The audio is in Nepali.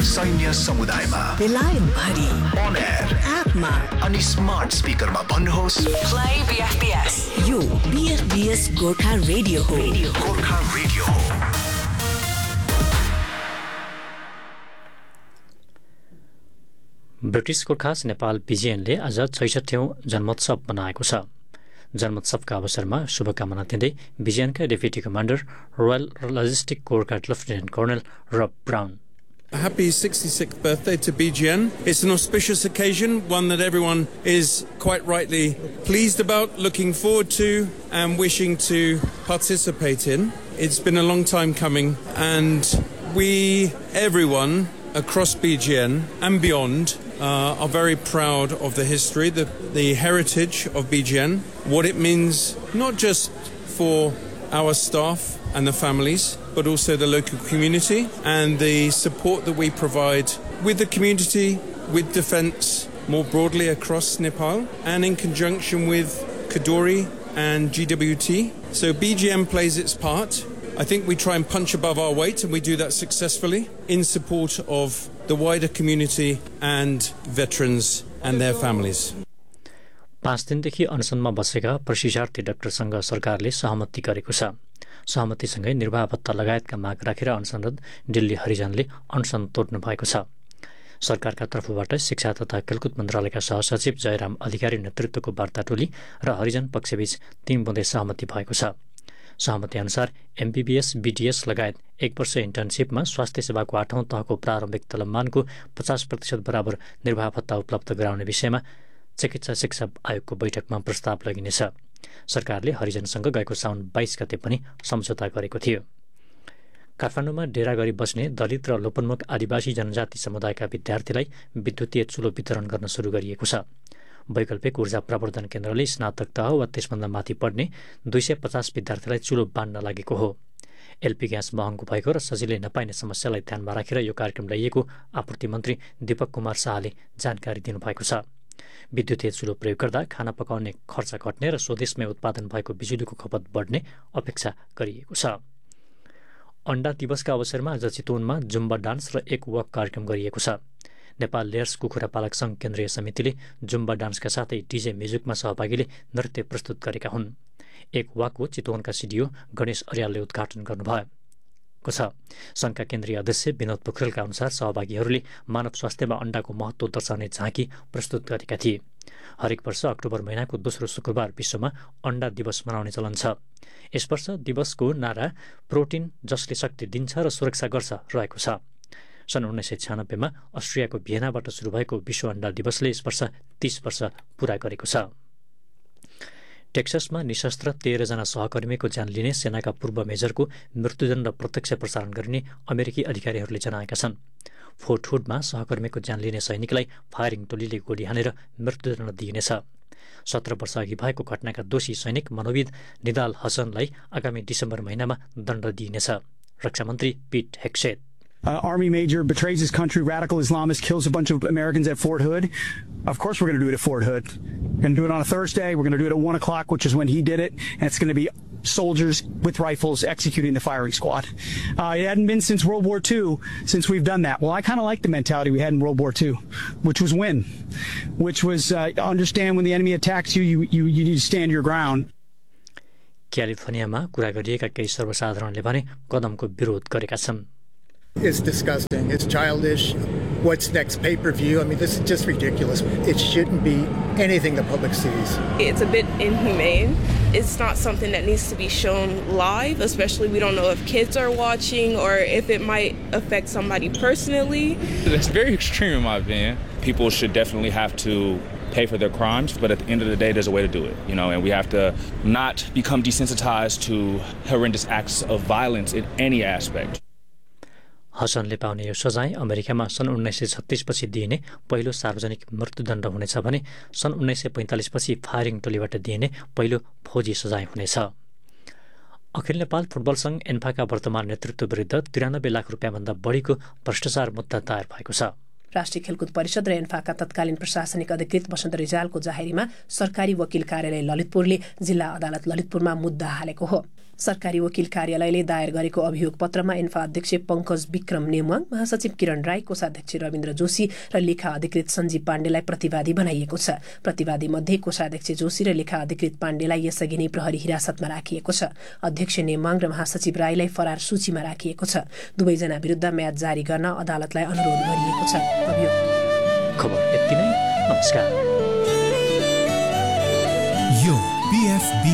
सैन्य समुदायमा, बेलायत भरि, on air, एपमा अनि स्मार्ट स्पिकरमा भन्नुहोस् Play BFBS. यो BFBS गोर्खा रेडियो हो. गोर्खा रेडियो हो. ब्रिटिश गोर्खास नेपाल बिजिएनले आज 66औं जन्मोत्सव मनाएको छ. जन्मोत्सवका अवसरमा शुभकामना दिँदै बिजिएनका डेप्युटी कमान्डर रोयल लजिस्टिक कोरका लेफ्टिनेन्ट कर्णेल रब brown. Happy 66th birthday to BGN. It's an auspicious occasion, one that everyone is quite rightly pleased about, looking forward to and wishing to participate in. It's been a long time coming, and we, everyone across BGN and beyond, are very proud of the history, the heritage of BGN, what it means not just for our staff and the families, but also the local community and the support that we provide with the community, with defence more broadly across Nepal, and in conjunction with Kaduri and GWT. So BGM plays its part. I think we try and punch above our weight, and we do that successfully in support of the wider community and veterans and their families. 5 दिनदेखि अनसनमा बसेका प्रशिक्षार्थी डाक्टरसँग सरकारले सहमति गरेको छ. सहमतिसँगै निर्वाह भत्ता लगायतका माग राखेर अनसनरत दिल्ली हरिजनले अनसन तोड्नु भएको छ. सरकारका तर्फबाट शिक्षा तथा खेलकुद मन्त्रालयका सहसचिव जयराम अधिकारी नेतृत्वको वार्ता टोली र हरिजन पक्षबीच 3 बुँदे सहमति भएको छ. सहमति अनुसार एमबीबीएस, बीडीएस लगायत 1 वर्ष इन्टर्नसिपमा स्वास्थ्य सेवाको 8औं तहको प्रारम्भिक तलबमानको 50% बराबर निर्वाह भत्ता उपलब्ध गराउने विषयमा चिकित्सा शिक्षा आयोगको बैठकमा प्रस्ताव लगिनेछ. सरकारले हरिजनसँग गएको साउन 22 गते पनि सम्झौता गरेको थियो. काठमाडौँमा डेरा गरी बस्ने दलित र लोपोन्मुख आदिवासी जनजाति समुदायका विद्यार्थीलाई विद्युतीय चुलो वितरण गर्न सुरु गरिएको छ. वैकल्पिक ऊर्जा प्रवर्धन केन्द्रले स्नातक तह वा त्यसभन्दा माथि पढ्ने 250 विद्यार्थीलाई चुलो बाँड्न लागेको हो. एलपी ग्यास महँगो भएको र सजिलै नपाइने समस्यालाई ध्यानमा राखेर यो कार्यक्रम ल्याइएको आपूर्ति मन्त्री दीपक कुमार शाहले जानकारी दिनुभएको छ. विद्युतीय चुलो प्रयोग गर्दा खाना पकाउने खर्च घट्ने र स्वदेशमै उत्पादन भएको बिजुलीको खपत बढ्ने अपेक्षा गरिएको छ. अन्डा दिवसका अवसरमा आज चितवनमा जुम्बा डान्स र एक वक कार्यक्रम गरिएको छ. नेपाल लेयर्स कुखुरा पालक संघ केन्द्रीय समितिले जुम्बा डान्सका साथै डीजे म्युजिकमा सहभागीले नृत्य प्रस्तुत गरेका हुन्. एक वाकको चितवनका सिडिओ गणेश अर्यालले उद्घाटन गर्नुभएको छ. संघका केन्द्रीय अध्यक्ष विनोद पोखरेलका अनुसार सहभागीहरूले मानव स्वास्थ्यमा अण्डाको महत्त्व दर्शाउने झाँकी प्रस्तुत गरेका थिए. हरेक वर्ष अक्टोबर महिनाको दोस्रो शुक्रबार विश्वमा अण्डा दिवस मनाउने चलन छ. यस वर्ष दिवसको नारा प्रोटिन जसले शक्ति दिन्छ र सुरक्षा गर्छ रहेको छ. सन् 1996 मा अस्ट्रियाको भियनाबाट सुरु भएको विश्व अण्डा दिवसले यस वर्ष 30 वर्ष पूरा गरेको छ. टेक्सासमा निशस्त्र 13 जना सहकर्मीको ज्यान लिने सेनाका पूर्व मेजरको मृत्युदण्ड प्रत्यक्ष प्रसारण गर्ने अमेरिकी अधिकारीहरूले जनाएका छन्. फोर्ट हुडमा सहकर्मीको ज्यान लिने सैनिकलाई फायरिङ टोलीले गोली हानेर मृत्युदण्ड दिइनेछ. 17 वर्ष अघि भएको घटनाका दोषी सैनिक मनोविद निदाल हसनलाई आगामी डिसेम्बर महिनामा दण्ड दिइनेछ. रक्षामन्त्री पिट हेक्सेट Army major betrays his country, radical Islamist, kills a bunch of Americans at Fort Hood. Of course we're going to do it at Fort Hood. We're going to do it on a Thursday. We're going to do it at 1 o'clock, which is when he did it. And it's going to be soldiers with rifles executing the firing squad. It hadn't been since World War II since we've done that. Well, I kind of like the mentality we had in World War II, which was win, which was understand when the enemy attacks you, you need to stand your ground. क्यालिफोर्नियामा कुरा गरिएका केही सर्वसाधारणले भने कदमको विरोध गरेका छन्. It's disgusting. It's childish. What's next? Pay-per-view? I mean, this is just ridiculous. It shouldn't be anything the public sees. It's a bit inhumane. It's not something that needs to be shown live, especially we don't know if kids are watching or if it might affect somebody personally. It's very extreme in my opinion. People should definitely have to pay for their crimes, but at the end of the day, there's a way to do it, and we have to not become desensitized to horrendous acts of violence in any aspect. हसनले पाउने यो सजाय अमेरिकामा सन् 1936 पछि दिइने पहिलो सार्वजनिक मृत्युदण्ड हुनेछ भने सन् 1945 पछि फायरिङ टोलीबाट दिइने पहिलो फौजी सजाय हुनेछ. अखिल नेपाल फुटबल संघ एन्फाका वर्तमान नेतृत्व विरुद्ध 93 लाख रुपियाँभन्दा बढीको भ्रष्टाचार मुद्दा दायर भएको छ. राष्ट्रिय खेलकुद परिषद र एन्फाका तत्कालीन प्रशासनिक अधिकृत वसन्त रिजालको जाहेरीमा सरकारी वकिल कार्यालय ललितपुरले जिल्ला अदालत ललितपुरमा मुद्दा हालेको हो. सरकारी वकिल कार्यालयले दायर गरेको अभियोग पत्रमा इन्फा अध्यक्ष पंकज विक्रम नेमवाङ, महासचिव किरण राई, कोषाध्यक्ष रविन्द्र जोशी र लेखा अधिकृत सञ्जीव पाण्डेलाई प्रतिवादी बनाइएको छ। प्रतिवादी मध्ये कोषाध्यक्ष जोशी र लेखा अधिकृत पाण्डेलाई यसअघि नै प्रहरी हिरासतमा राखिएको छ। अध्यक्ष नेमवाङ र महासचिव राईलाई फरार सूचीमा राखिएको छ। दुवैजना विरुद्ध म्याद जारी गर्न अदालतलाई अनुरोध गरिएको छ। खबर यति नै। नमस्कार। यो BFB